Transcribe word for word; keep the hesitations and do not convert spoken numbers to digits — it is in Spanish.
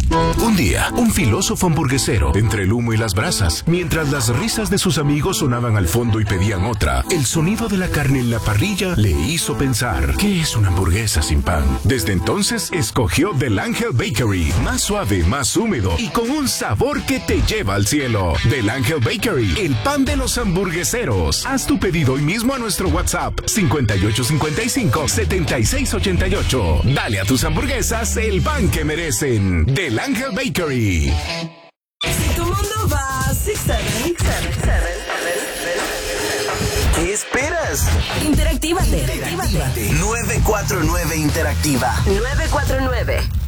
Un día, un filósofo hamburguesero, entre el humo y las brasas, mientras las risas de sus amigos sonaban al fondo y pedían otra, el sonido de la carne en la parrilla le hizo pensar, ¿qué es una hamburguesa sin pan? Desde entonces, escogió Del Ángel Bakery, más suave, más húmedo y con un sabor que te lleva al cielo. Del Ángel Bakery, el pan de los hamburgueseros. Haz tu pedido hoy mismo a nuestro WhatsApp cincuenta y ocho cincuenta y cinco, setenta y seis ochenta y ocho. Dale a tus hamburguesas el pan que merecen. Del Ángel Bakery. Si tu mundo va six seven, ¿qué esperas? Interactívate. nueve cuatro nueve Interactiva. nueve cuatro nueve.